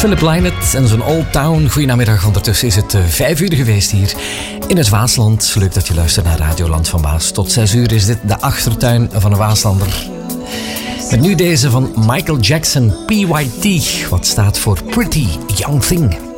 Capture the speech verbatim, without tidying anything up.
Philip Lynott en zijn Old Town. Goedenamiddag, ondertussen is het uh, vijf uur geweest hier in het Waasland. Leuk dat je luistert naar Radio Land van Waas. Tot zes uur is dit de achtertuin van een Waaslander. Met nu deze van Michael Jackson, P Y T, wat staat voor Pretty Young Thing.